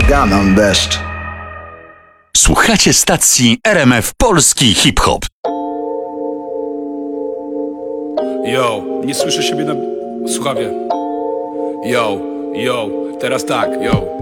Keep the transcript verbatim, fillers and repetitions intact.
I got none best. Słuchacie stacji R M F Polski Hip-Hop. Yo, nie słyszę siebie na słuchawie. Yo, yo, teraz tak, yo.